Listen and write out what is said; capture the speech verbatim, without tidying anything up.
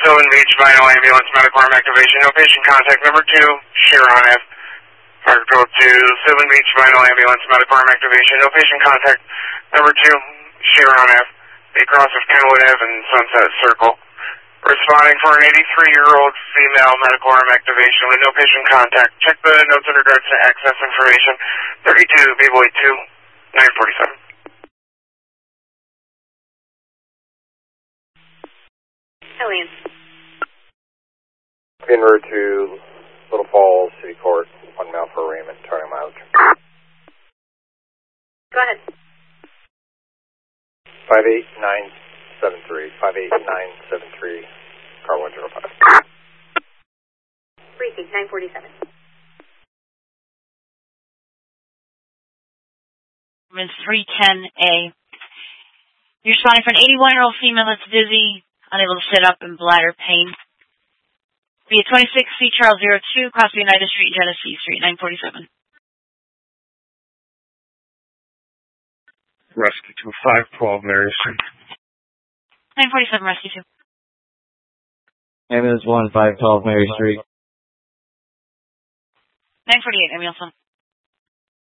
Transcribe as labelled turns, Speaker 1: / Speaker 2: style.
Speaker 1: Sylvan Beach, Vinyl Ambulance, medical arm activation. No patient contact. Number two, Chiron F. Fire Control to Sylvan Beach, Vinyl Ambulance, medical arm activation. No patient contact. Number two, Chiron F. Across of Kenwood Ave and Sunset Circle. Responding for an eighty-three-year-old female medical arm activation with no patient contact. Check the notes in regards to access information. thirty-two, B-Boy two, nine forty-seven.
Speaker 2: Alien.
Speaker 3: En route to Little Falls City Court, one mile for Raymond, turning mileage.
Speaker 2: Go ahead.
Speaker 3: five eight nine seven three, five eight nine seven three, car one zero five.
Speaker 2: Briefing, nine forty-seven.
Speaker 4: It's three ten A. You're responding for an eighty-one-year-old female that's dizzy, unable to sit up, and bladder pain. Via twenty-six C Charles zero two, across United Street, Genesee Street, nine forty-seven.
Speaker 5: Rescue to five twelve Mary Street.
Speaker 4: nine forty-seven, Rescue two.
Speaker 6: Ambulance one, five twelve Mary Street.
Speaker 4: nine forty-eight, Ambulance one.